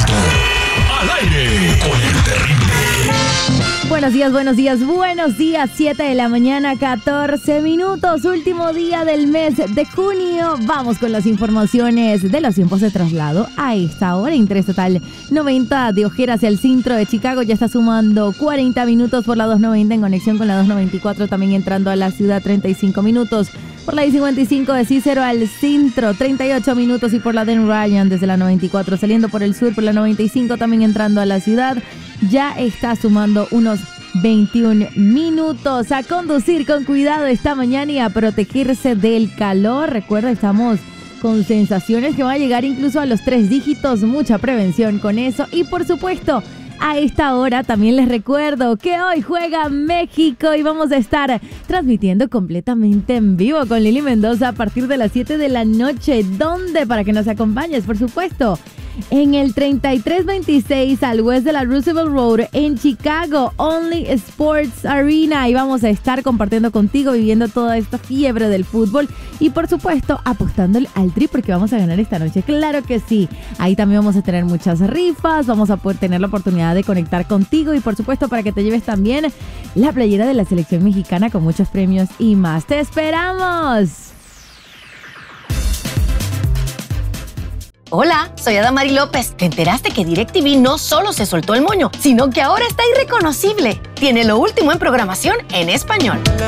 Al aire con el terrible. Buenos días, buenos días, buenos días. 7 de la mañana, 14 minutos. Último día del mes de junio. Vamos con las informaciones de los tiempos de traslado. A esta hora, interés total 90 de Ojera hacia el centro de Chicago. Ya está sumando 40 minutos por la 290 en conexión con la 294. También entrando a la ciudad 35 minutos. Por la I-55 de Cícero al centro, 38 minutos. Y por la Den Ryan desde la 94 saliendo por el sur, por la 95 también entrando a la ciudad. Ya está sumando unos 21 minutos. A conducir con cuidado esta mañana y a protegerse del calor. Recuerda, estamos con sensaciones que van a llegar incluso a los 3 dígitos. Mucha prevención con eso. Y por supuesto, a esta hora también les recuerdo que hoy juega México y vamos a estar transmitiendo completamente en vivo con Lili Mendoza a partir de las 7 de la noche. ¿Dónde? Para que nos acompañes, por supuesto. En el 3326 al west de la Roosevelt Road en Chicago, Only Sports Arena. Ahí vamos a estar compartiendo contigo, viviendo toda esta fiebre del fútbol y por supuesto apostándole al tri porque vamos a ganar esta noche. Claro que sí. Ahí también vamos a tener muchas rifas, vamos a poder tener la oportunidad de conectar contigo y por supuesto para que te lleves también la playera de la selección mexicana con muchos premios y más. ¡Te esperamos! Hola, soy Adamari López. ¿Te enteraste que DirecTV no solo se soltó el moño, sino que ahora está irreconocible? Tiene lo último en programación en español.